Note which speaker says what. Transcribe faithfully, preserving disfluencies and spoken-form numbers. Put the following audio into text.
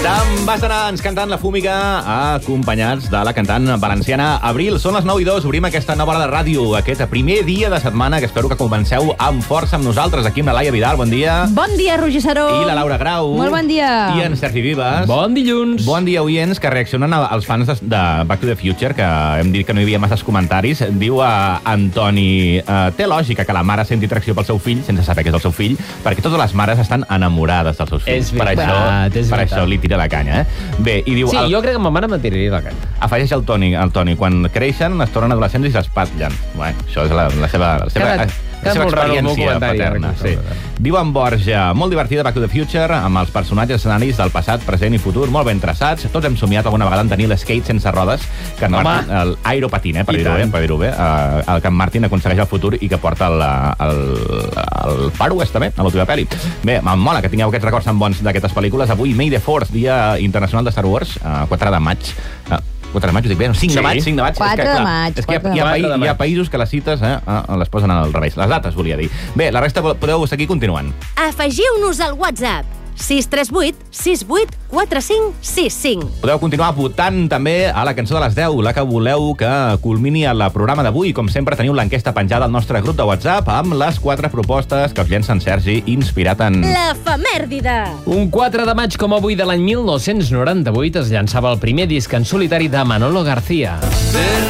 Speaker 1: Amb Bassanans cantant La Fúmiga, acompanyats de la cantant valenciana Abril. Són les nou i dos, obrim aquesta nova hora de ràdio, aquest primer dia de setmana, que espero que comenceu amb força amb nosaltres. Aquí amb la Laia Vidal, bon dia.
Speaker 2: Bon dia, Roger Saró.
Speaker 1: I la Laura Grau.
Speaker 2: Molt bon dia.
Speaker 1: I en Sergi Vives.
Speaker 3: Bon dilluns.
Speaker 1: Bon dia, oients, que reaccionen als fans de, de Back to the Future, que hem dit que no hi havia masses comentaris. Diu a Antoni, eh, té lògica que la mare senti atracció pel seu fill, sense saber que és el seu fill, perquè totes les mares estan enamorades dels seus fills.
Speaker 3: És veritat,
Speaker 1: per això,
Speaker 3: és
Speaker 1: per
Speaker 3: veritat.
Speaker 1: això li tira la canya, eh? Bé, i diu...
Speaker 3: Sí,
Speaker 1: el...
Speaker 3: jo crec que ma mare me tiraria la canya.
Speaker 1: Afegeix el Toni, el Toni, quan creixen es tornen adolescents i s'espatllen. Bueno, això és la, la seva, la seva,
Speaker 3: Cada-
Speaker 1: la
Speaker 3: cada
Speaker 1: seva
Speaker 3: molt raro el meu
Speaker 1: experiència
Speaker 3: comentari,
Speaker 1: paterna.
Speaker 3: ara,
Speaker 1: Sí.
Speaker 3: que
Speaker 1: Diu en Borja, molt divertida Back to the Future, amb els personatges escenaris del passat, present i futur, molt ben traçats. Tots hem somiat alguna vegada en tenir l'skate sense rodes, que en
Speaker 3: Home.
Speaker 1: Martin, el aeropatín, eh, per
Speaker 3: I
Speaker 1: dir-ho bé,
Speaker 3: tant.
Speaker 1: per dir-ho bé, eh, el que en Martin aconsegueix el futur i que porta el, el, el Far West, també, a l'última pel·li. Bé, em mola que tingueu aquests records tan bons d'aquestes pel·lícules. Avui, May the fourth, Dia Internacional de Star Wars, eh, quatre de maig. Eh, quatre de maig, ho dic bé? No, cinc de
Speaker 3: Sí.
Speaker 1: maig, cinc de maig.
Speaker 2: quatre
Speaker 1: és que,
Speaker 2: de
Speaker 1: clar,
Speaker 2: maig,
Speaker 1: És que hi ha,
Speaker 2: quatre
Speaker 1: hi, ha,
Speaker 3: de
Speaker 1: paï-
Speaker 3: maig.
Speaker 1: hi ha països que les cites eh, eh, les posen al revés. Les dates, volia dir. Bé, la resta podeu seguir continuant.
Speaker 4: Afegiu-nos al WhatsApp sis tres vuit sis vuit quatre cinc sis cinc.
Speaker 1: Podeu continuar votant també a la cançó de les deu, la que voleu que culmini el programa d'avui. Com sempre, teniu l'enquesta penjada al nostre grup de WhatsApp amb les quatre propostes que us llencen Sergi, inspirat en...
Speaker 4: L'efemèrdide.
Speaker 3: Un quatre de maig com avui de l'any mil nou-cents noranta-vuit es llançava el primer disc en solitari de Manolo García.
Speaker 5: Ser